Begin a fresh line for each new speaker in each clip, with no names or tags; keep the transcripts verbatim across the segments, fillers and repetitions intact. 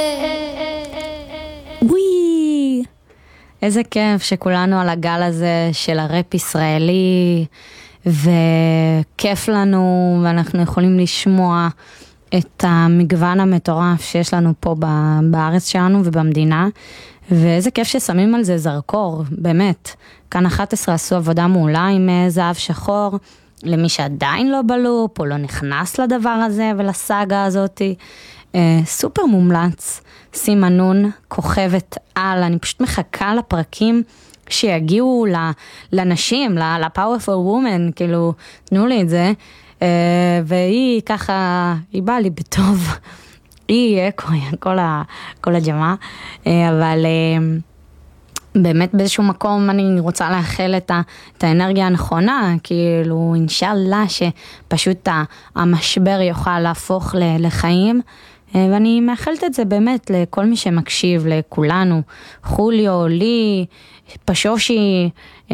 וואי, איזה כיף שכולנו על הגל הזה של הראפ ישראלי, וכיף לנו, ואנחנו יכולים לשמוע את המגוון המטורף שיש לנו פה בארץ שלנו ובמדינה, ואיזה כיף ששמים על זה זרקור, באמת. כאן אחת עשרה עשו עבודה מעולה עם זהב שחור, למי שעדיין לא בלופ, או לא נכנס לדבר הזה ולסאגה הזאת, סופר מומלץ, שימה נון, כוכבת על, אני פשוט מחכה לפרקים שיגיעו לנשים, ל-powerful woman, כאילו, תנו לי את זה, והיא ככה, היא באה לי בטוב, היא אקו, כל, כל הג'מה, אבל באמת באיזשהו מקום אני רוצה לאחל את, ה, את האנרגיה הנכונה, כאילו אינשאללה שפשוט המשבר יוכל להפוך לחיים, ואני מאחלת את זה באמת לכל מי שמקשיב, לכולנו, חוליו, לי, פשושי,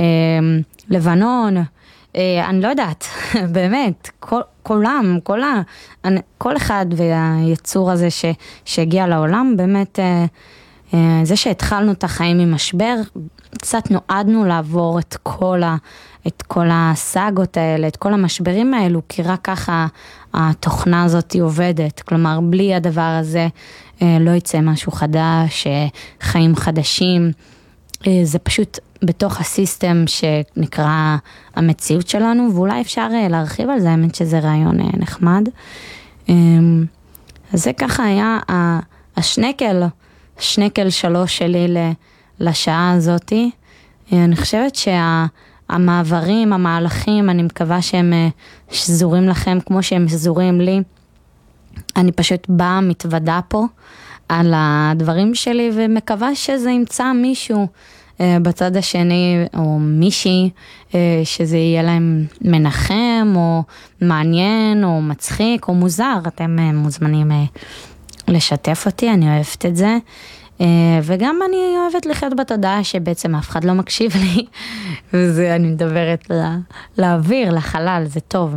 לבנון, אני לא יודעת, באמת, כל, כולם, כל, ה, כל אחד והיצור הזה ש, שהגיע לעולם, באמת, זה שהתחלנו את החיים עם משבר, קצת נועדנו לעבור את כל, ה, את כל הסאגות האלה, את כל המשברים האלו, כי רק ככה התוכנה הזאת היא עובדת, כלומר, בלי הדבר הזה לא יצא משהו חדש, חיים חדשים, זה פשוט בתוך הסיסטם שנקרא המציאות שלנו, ואולי אפשר להרחיב על זה, האמת שזה רעיון נחמד. אז זה ככה היה השנקל, שנקל שלוש שלי לשעה הזאת. אני חושבת שהמעברים, המהלכים, אני מקווה שהם שזורים לכם כמו שהם שזורים לי. אני פשוט באה, מתוודה פה על הדברים שלי, ומקווה שזה ימצא מישהו בצד השני, או מישהי, שזה יהיה להם מנחם, או מעניין, או מצחיק, או מוזר. אתם מוזמנים לשתף אותי, אני אוהבת את זה. וגם אני אוהבת לחיות בתודעה שבעצם אף אחד לא מקשיב לי, וזה אני מדברת לאוויר, לחלל, זה טוב.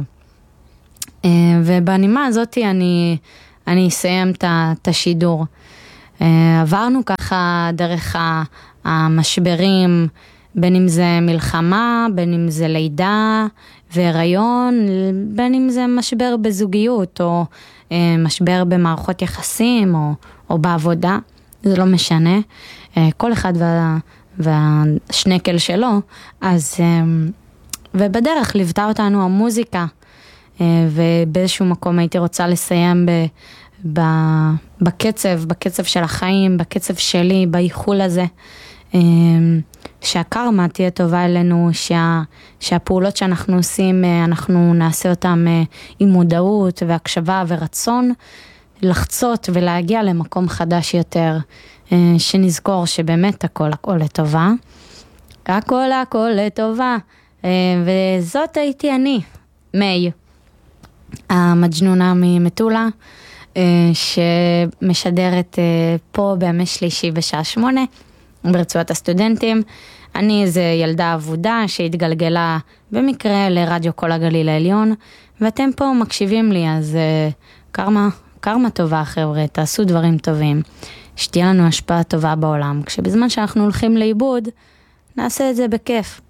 ובנימה הזאת אני, אני אסיים את השידור. עברנו ככה דרך המשברים, בין אם זה מלחמה, בין אם זה לידה והיריון, בין אם זה משבר בזוגיות, או משבר במערכות יחסים, או, או בעבודה, זה לא משנה. כל אחד וה, והשנקל שלו, אז, ובדרך ליוותה אותנו המוזיקה, ובאיזשהו מקום הייתי רוצה לסיים ב, ב, בקצב, בקצב של החיים, בקצב שלי, באיחול הזה, שהקרמה תהיה טובה אלינו, שה, שהפעולות שאנחנו עושים, אנחנו נעשה אותם עם מודעות והקשבה ורצון, לחצות ולהגיע למקום חדש יותר, שנזכור שבאמת הכל הכל לטובה, הכל הכל לטובה, וזאת הייתי אני, מי, המג'נונה ממטולה, שמשדרת פה בימי שלישי בשעה שמונה, ברצועת הסטודנטים. אני איזה ילדה עבודה שהתגלגלה במקרה לרדיו כל הגליל העליון, ואתם פה מקשיבים לי, אז קרמה, קרמה טובה חבר'ה, תעשו דברים טובים, שתהיה לנו השפעה טובה בעולם, כשבזמן שאנחנו הולכים לאיבוד, נעשה את זה בכיף.